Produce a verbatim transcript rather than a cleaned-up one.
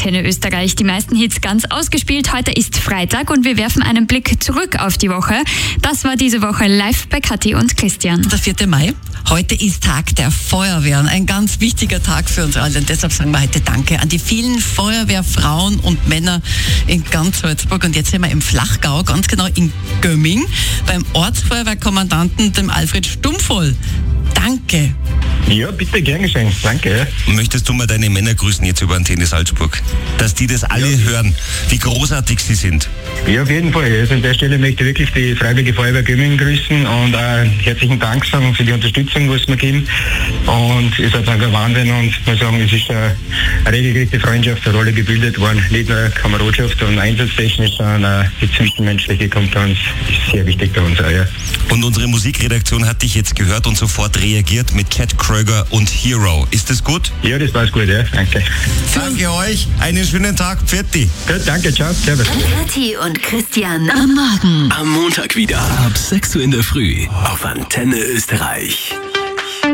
Antenne Österreich. Die meisten Hits ganz ausgespielt. Heute ist Freitag und wir werfen einen Blick zurück auf die Woche. Das war diese Woche live bei Kathi und Christian. Der vierte Mai. Heute ist Tag der Feuerwehren. Ein ganz wichtiger Tag für uns alle. Und deshalb sagen wir heute Danke an die vielen Feuerwehrfrauen und Männer in ganz Salzburg. Und jetzt sind wir im Flachgau, ganz genau in Gömming, beim Ortsfeuerwehrkommandanten, dem Alfred Stumpfohl. Danke. Ja, bitte, gern geschehen. Danke. Möchtest du mal deine Männer grüßen jetzt über Antenne Salzburg? Dass die das alle ja. hören, wie großartig sie sind. Ja, auf jeden Fall. Also an der Stelle möchte ich wirklich die Freiwillige Feuerwehr Gömming grüßen und auch herzlichen Dank sagen für die Unterstützung, was wir geben. Und es ist einfach ein Wahnsinn und ich muss sagen, es ist eine regelrechte Freundschaft, eine Rolle gebildet worden. Nicht nur Kameradschaft und einsatztechnisch, sondern auch die zwischenmenschliche Kompetenz ist sehr wichtig bei uns auch, ja. Und unsere Musikredaktion hat dich jetzt gehört und sofort reagiert mit Chad Kroeger und Hero. Ist das gut? Ja, das war's gut, ja. Danke. Danke euch. Einen schönen Tag. Pfiatti. Gut, danke. Ciao. Servus. Kathi und Christian am Morgen. Am Montag wieder ab sechs Uhr in der Früh auf Antenne Österreich.